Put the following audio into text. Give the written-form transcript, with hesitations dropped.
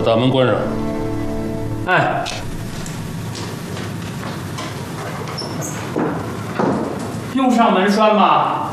大门关上。 哎，用上门栓吧。